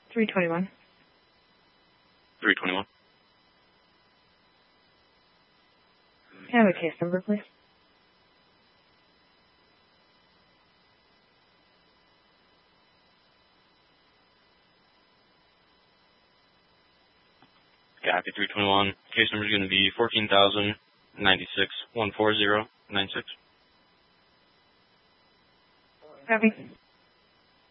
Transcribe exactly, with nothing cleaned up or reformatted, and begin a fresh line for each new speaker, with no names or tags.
three twenty-one.
three twenty-one.
Can I have a case number, please?
Copy, three twenty-one. Case number is going to be fourteen thousand ninety-six one four zero nine six.
Copy.